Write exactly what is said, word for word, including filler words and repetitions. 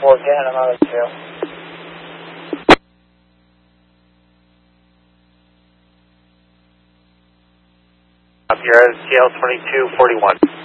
four again, I'm out of tail. Up here at T L twenty-two forty-one.